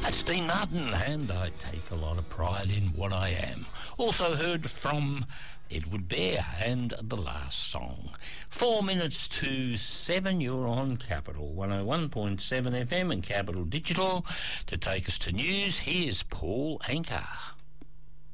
That's Dean Martin, and I take a lot of pride in what I am. Also heard from Edward Bear and The Last Song. 4 minutes to 7, you're on Capital 101.7 FM and Capital Digital. To take us to news, here's Paul Anker.